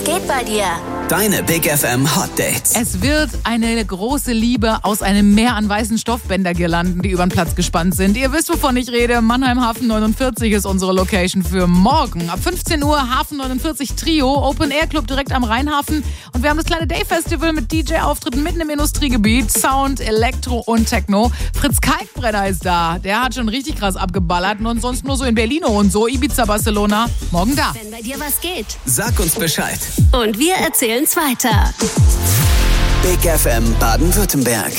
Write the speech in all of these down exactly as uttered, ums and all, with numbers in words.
geht bei dir? Deine Big F M Hot Dates. Es wird eine große Liebe aus einem Meer an weißen Stoffbändergirlanden, die über den Platz gespannt sind. Ihr wisst, wovon ich rede. Mannheim Hafen neunundvierzig ist unsere Location für morgen. Ab fünfzehn Uhr Hafen neunundvierzig Trio, Open Air Club direkt am Rheinhafen. Und wir haben das kleine Day Festival mit D J-Auftritten mitten im Industriegebiet. Sound, Elektro und Techno. Fritz Kalkbrenner ist da. Der hat schon richtig krass abgeballert und sonst nur so in Berlino und so. Ibiza, Barcelona. Morgen da. Wenn bei dir was geht. Sag uns Bescheid. Und wir erzählen's weiter. Big F M Baden-Württemberg.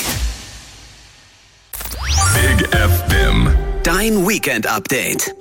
Big F M. Dein Weekend-Update.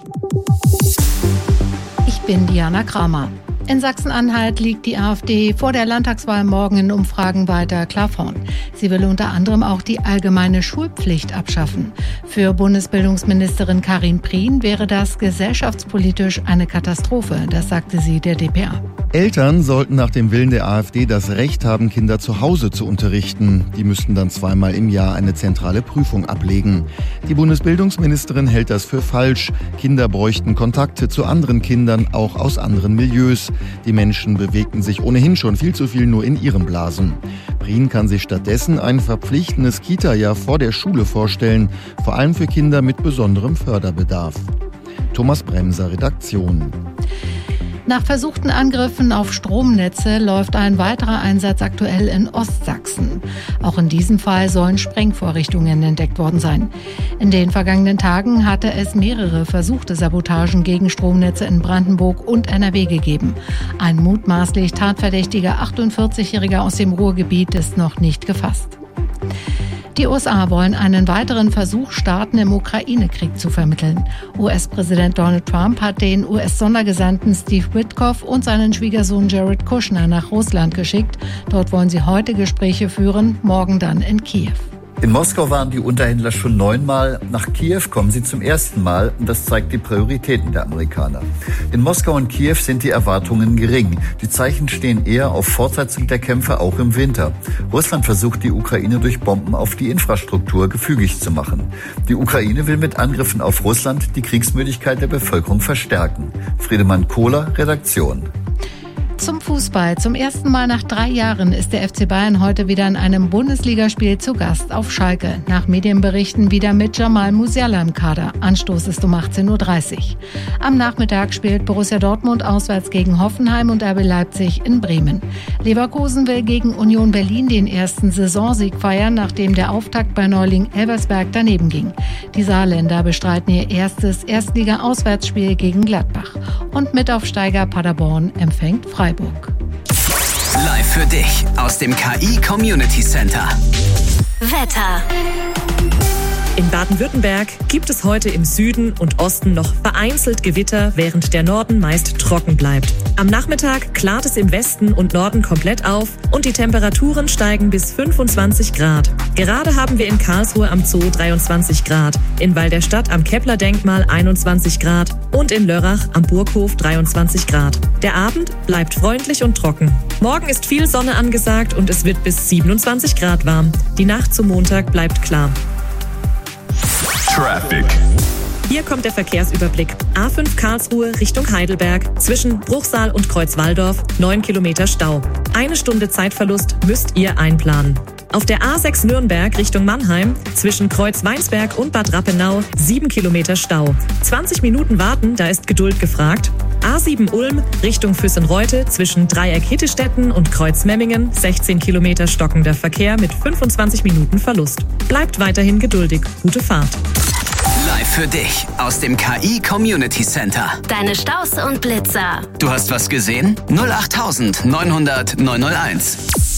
Ich bin Diana Kramer. In Sachsen-Anhalt liegt die AfD vor der Landtagswahl morgen in Umfragen weiter klar vorn. Sie will unter anderem auch die allgemeine Schulpflicht abschaffen. Für Bundesbildungsministerin Karin Prien wäre das gesellschaftspolitisch eine Katastrophe, das sagte sie der D P A. Eltern sollten nach dem Willen der AfD das Recht haben, Kinder zu Hause zu unterrichten. Die müssten dann zweimal im Jahr eine zentrale Prüfung ablegen. Die Bundesbildungsministerin hält das für falsch. Kinder bräuchten Kontakte zu anderen Kindern, auch aus anderen Milieus. Die Menschen bewegten sich ohnehin schon viel zu viel nur in ihren Blasen. Prien kann sich stattdessen ein verpflichtendes Kita-Jahr vor der Schule vorstellen, vor allem für Kinder mit besonderem Förderbedarf. Thomas Bremser, Redaktion. Nach versuchten Angriffen auf Stromnetze läuft ein weiterer Einsatz aktuell in Ostsachsen. Auch in diesem Fall sollen Sprengvorrichtungen entdeckt worden sein. In den vergangenen Tagen hatte es mehrere versuchte Sabotagen gegen Stromnetze in Brandenburg und N R W gegeben. Ein mutmaßlich tatverdächtiger achtundvierzigjähriger aus dem Ruhrgebiet ist noch nicht gefasst. Die U S A wollen einen weiteren Versuch starten, im Ukraine-Krieg zu vermitteln. U S-Präsident Donald Trump hat den U S-Sondergesandten Steve Witkoff und seinen Schwiegersohn Jared Kushner nach Russland geschickt. Dort wollen sie heute Gespräche führen, morgen dann in Kiew. In Moskau waren die Unterhändler schon neunmal. Nach Kiew kommen sie zum ersten Mal. Und das zeigt die Prioritäten der Amerikaner. In Moskau und Kiew sind die Erwartungen gering. Die Zeichen stehen eher auf Fortsetzung der Kämpfe auch im Winter. Russland versucht, die Ukraine durch Bomben auf die Infrastruktur gefügig zu machen. Die Ukraine will mit Angriffen auf Russland die Kriegsmüdigkeit der Bevölkerung verstärken. Friedemann Kohler, Redaktion. Zum Fußball. Zum ersten Mal nach drei Jahren ist der F C Bayern heute wieder in einem Bundesligaspiel zu Gast auf Schalke. Nach Medienberichten wieder mit Jamal Musiala im Kader. Anstoß ist um achtzehn Uhr dreißig. Am Nachmittag spielt Borussia Dortmund auswärts gegen Hoffenheim und R B Leipzig in Bremen. Leverkusen will gegen Union Berlin den ersten Saisonsieg feiern, nachdem der Auftakt bei Neuling Elversberg daneben ging. Die Saarländer bestreiten ihr erstes Erstliga-Auswärtsspiel gegen Gladbach. Und Mitaufsteiger Paderborn empfängt Freiburg. Live für dich aus dem K I Community Center. Wetter. In Baden-Württemberg gibt es heute im Süden und Osten noch vereinzelt Gewitter, während der Norden meist trocken bleibt. Am Nachmittag klart es im Westen und Norden komplett auf und die Temperaturen steigen bis fünfundzwanzig Grad. Gerade haben wir in Karlsruhe am Zoo dreiundzwanzig Grad, in Walderstadt am Kepler-Denkmal einundzwanzig Grad und in Lörrach am Burghof dreiundzwanzig Grad. Der Abend bleibt freundlich und trocken. Morgen ist viel Sonne angesagt und es wird bis siebenundzwanzig Grad warm. Die Nacht zum Montag bleibt klar. Traffic. Hier kommt der Verkehrsüberblick. A fünf Karlsruhe Richtung Heidelberg. Zwischen Bruchsal und Kreuzwaldorf neun Kilometer Stau. Eine Stunde Zeitverlust müsst ihr einplanen. Auf der A sechs Nürnberg Richtung Mannheim. Zwischen Kreuzweinsberg und Bad Rappenau sieben Kilometer Stau. zwanzig Minuten warten, da ist Geduld gefragt. A sieben Ulm Richtung Füssenreute zwischen Dreieck Hittestetten und Kreuzmemmingen sechzehn Kilometer stockender Verkehr mit fünfundzwanzig Minuten Verlust. Bleibt weiterhin geduldig. Gute Fahrt. Live für dich aus dem K I Community Center. Deine Staus und Blitzer. Du hast was gesehen? null acht neunhundert neunhunderteins.